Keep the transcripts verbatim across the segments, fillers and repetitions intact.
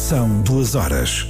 São duas horas.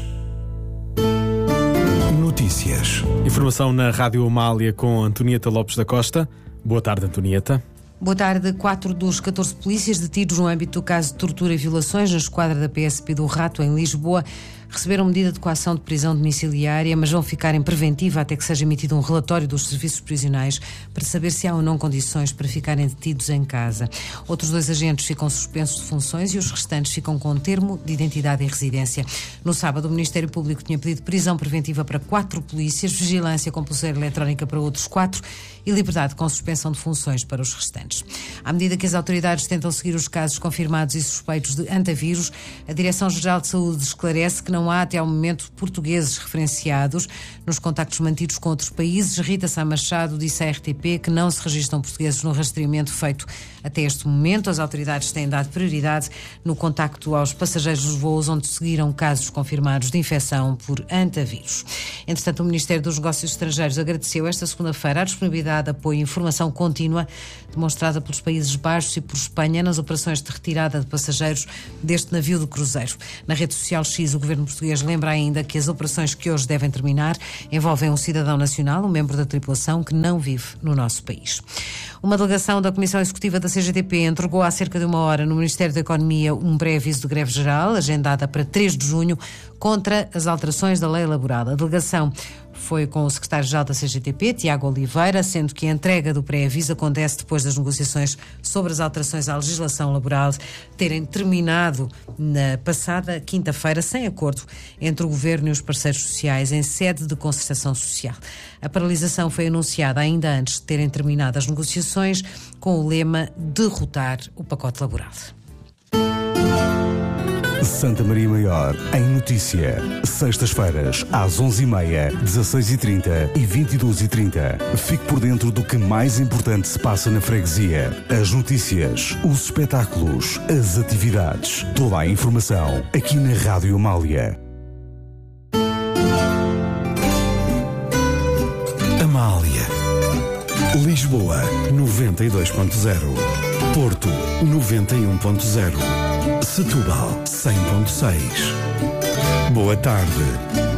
Notícias. Informação na Rádio Amália com Antonieta Lopes da Costa. Boa tarde, Antonieta. Boa tarde. Quatro dos catorze polícias detidos no âmbito do caso de tortura e violações na esquadra da P S P do Rato, em Lisboa, receberam medida de coação de prisão domiciliária, mas vão ficar em preventiva até que seja emitido um relatório dos serviços prisionais para saber se há ou não condições para ficarem detidos em casa. Outros dois agentes ficam suspensos de funções e os restantes ficam com termo de identidade e residência. No sábado, o Ministério Público tinha pedido prisão preventiva para quatro polícias, vigilância com pulseira eletrónica para outros quatro e liberdade com suspensão de funções para os restantes. À medida que as autoridades tentam seguir os casos confirmados e suspeitos de antavírus, a Direção-Geral de Saúde esclarece que não há até ao momento portugueses referenciados. Nos contactos mantidos com outros países, Rita Sá Machado disse à R T P que não se registram portugueses no rastreamento feito até este momento. As autoridades têm dado prioridade no contacto aos passageiros dos voos onde seguiram casos confirmados de infecção por antavírus. Entretanto, o Ministério dos Negócios Estrangeiros agradeceu esta segunda-feira a disponibilidade de apoio e informação contínua demonstrada pelos Países Baixos e por Espanha nas operações de retirada de passageiros deste navio de cruzeiro. Na rede social X, o governo português lembra ainda que as operações que hoje devem terminar envolvem um cidadão nacional, um membro da tripulação que não vive no nosso país. Uma delegação da Comissão Executiva da C G T P entregou há cerca de uma hora no Ministério da Economia um pré-aviso de greve geral, agendada para três de junho, contra as alterações da lei laboral. A delegação foi com o secretário-geral da C G T P, Tiago Oliveira, sendo que a entrega do pré-aviso acontece depois das negociações sobre as alterações à legislação laboral terem terminado na passada quinta-feira sem acordo entre o Governo e os parceiros sociais em sede de concertação social. A paralisação foi anunciada ainda antes de terem terminado as negociações, com o lema derrotar o pacote laboral. Santa Maria Maior, em notícia. Sextas-feiras, às onze e meia, dezasseis e trinta e vinte e duas e trinta. Fique por dentro do que mais importante se passa na freguesia. As notícias, os espetáculos, as atividades. Toda a informação aqui na Rádio Amália. Amália. Lisboa, noventa e dois ponto zero. Porto, noventa e um ponto zero. Setúbal, cem ponto seis. Boa tarde.